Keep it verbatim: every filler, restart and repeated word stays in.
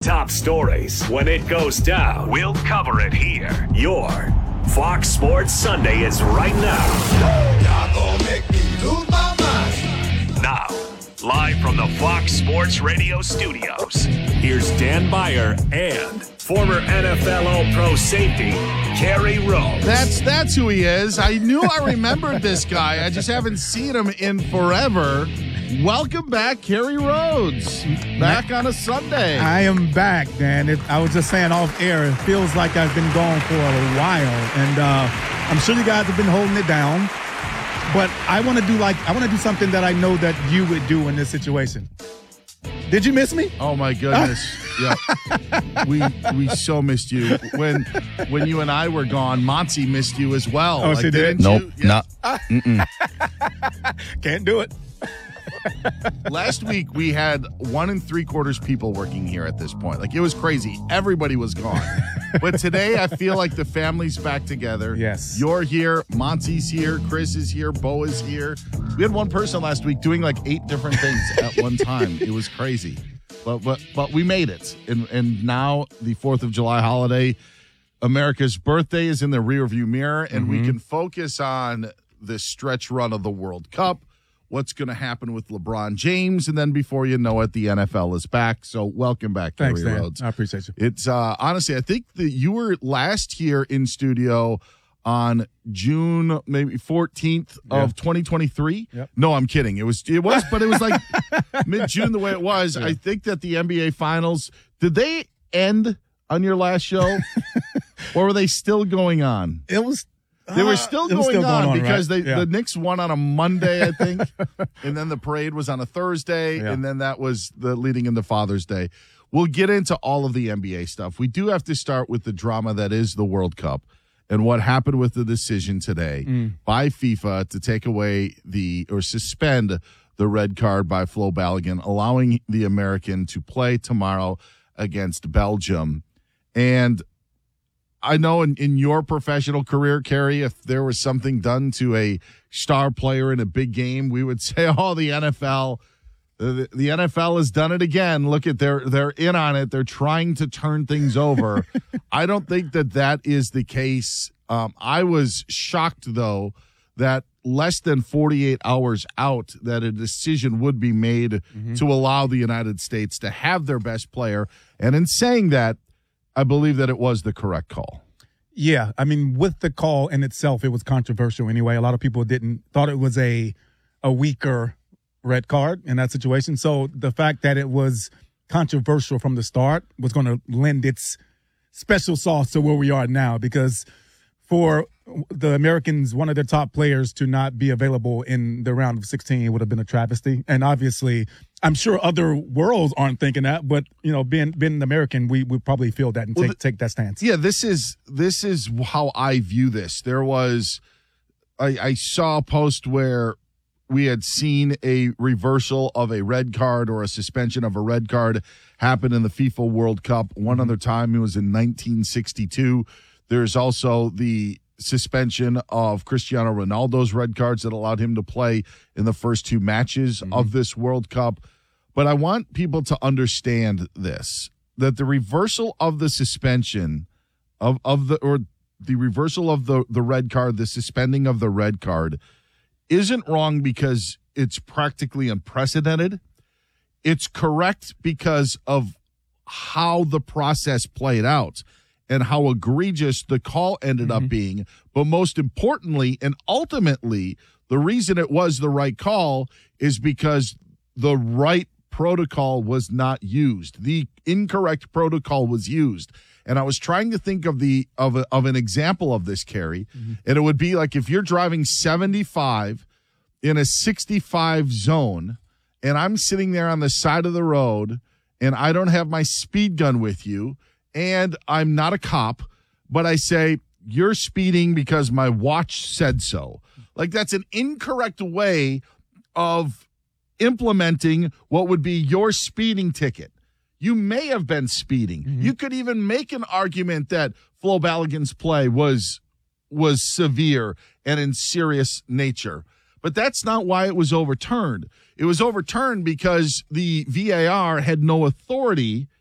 top stories. When it goes down, we'll cover it here. Your Fox Sports Sunday is right now. Y'all gonna make me lose my mind. Now, live from the Fox Sports Radio studios, here's Dan Beyer and former N F L All-Pro safety, Kerry Rhodes. That's that's who he is. I knew I remembered this guy. I just haven't seen him in forever. Welcome back, Kerry Rhodes. Back on a Sunday. I am back, Dan. It, I was just saying off air, it feels like I've been gone for a while. And uh, I'm sure you guys have been holding it down. But I want to do like I want to do something that I know that you would do in this situation. Did you miss me? Oh my goodness! Yeah, we we so missed you when when you and I were gone. Monty missed you as well. Oh, like, she did? didn't Nope, you? Yeah. not. Can't do it. Last week we had one and three quarters people working here at this point. Like, it was crazy. Everybody was gone. But today I feel like the family's back together. Yes. You're here. Monty's here. Chris is here. Bo is here. We had one person last week doing like eight different things at one time. It was crazy. But but but we made it. And and now the fourth of July holiday, America's birthday is in the rearview mirror, and mm-hmm. we can focus on the stretch run of the World Cup. What's going to happen with LeBron James, and then before you know it, the N F L is back. So welcome back, Thanks, Kerry Dan. Rhodes. I appreciate you. It's uh, honestly, I think that you were last here in studio on June maybe fourteenth Yeah. of twenty twenty-three. Yep. No, I'm kidding. It was it was, but it was like mid-June the way it was. Yeah. I think that the N B A Finals, did they end on your last show, or were they still going on? It was. They were still, Uh, going, was still on going on because right? they, yeah. the Knicks won on a Monday, I think, and then the parade was on a Thursday, Yeah. and then that was the leading into Father's Day. We'll get into all of the N B A stuff. We do have to start with the drama that is the World Cup and what happened with the decision today Mm. by FIFA to take away the or suspend the red card by Flo Balogun, allowing the American to play tomorrow against Belgium. And I know in, in your professional career, Kerry, if there was something done to a star player in a big game, we would say, oh, the N F L, the, the N F L has done it again. Look at, they're, they're in on it. They're trying to turn things over. I don't think that that is the case. Um, I was shocked, though, that less than forty-eight hours out that a decision would be made mm-hmm. to allow the United States to have their best player. And in saying that, I believe that it was the correct call. Yeah, I mean, with the call in itself, it was controversial anyway. A lot of people didn't thought it was a a weaker red card in that situation. So the fact that it was controversial from the start was going to lend its special sauce to where we are now, because for the Americans, one of their top players to not be available in the round of sixteen would have been a travesty. And obviously, I'm sure other worlds aren't thinking that, but you know, being being an American, we would probably feel that and well, take the, take that stance. Yeah, this is this is how I view this. There was, I, I saw a post where we had seen a reversal of a red card or a suspension of a red card happen in the FIFA World Cup. One other time, it was in nineteen sixty-two. There's also the suspension of Cristiano Ronaldo's red cards that allowed him to play in the first two matches mm-hmm. of this World Cup. But I want people to understand this, that the reversal of the suspension of, of the, or the reversal of the, the red card, the suspending of the red card isn't wrong because it's practically unprecedented. It's correct because of how the process played out and how egregious the call ended mm-hmm. up being. But most importantly, and ultimately, the reason it was the right call is because the right protocol was not used. The incorrect protocol was used. And I was trying to think of the of a, of an example of this, Kerry, mm-hmm. and it would be like if you're driving seventy-five in a sixty-five zone, and I'm sitting there on the side of the road, and I don't have my speed gun with you, and I'm not a cop, but I say, you're speeding because my watch said so. Like, that's an incorrect way of implementing what would be your speeding ticket. You may have been speeding. Mm-hmm. You could even make an argument that Flo Balogun's play was was severe and in serious nature. But that's not why it was overturned. It was overturned because the V A R had no authority